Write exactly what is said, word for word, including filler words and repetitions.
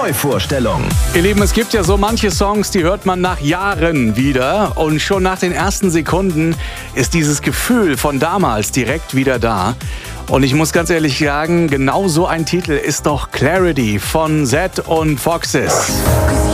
Neuvorstellung. Ihr Lieben, es gibt ja so manche Songs, die hört man nach Jahren wieder. Und schon nach den ersten Sekunden ist dieses Gefühl von damals direkt wieder da. Und ich muss ganz ehrlich sagen, genau so ein Titel ist doch Clarity von Zedd und Foxes.